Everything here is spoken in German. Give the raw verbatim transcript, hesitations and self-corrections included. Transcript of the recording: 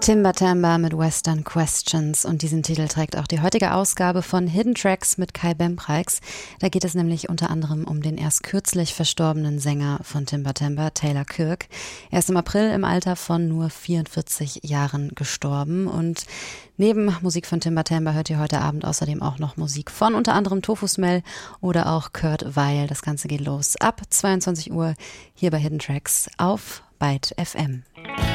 Timber-Timber mit Western Questions, und diesen Titel trägt auch die heutige Ausgabe von Hidden Tracks mit Kai Bempreix. Da geht es nämlich unter anderem um den erst kürzlich verstorbenen Sänger von Timber-Timber, Taylor Kirk. Er ist im April im Alter von nur vierundvierzig Jahren gestorben, und neben Musik von Timber-Timber hört ihr heute Abend außerdem auch noch Musik von unter anderem Tofu Smell oder auch Kurt Weil. Das Ganze geht los ab zweiundzwanzig Uhr hier bei Hidden Tracks auf Byte F M.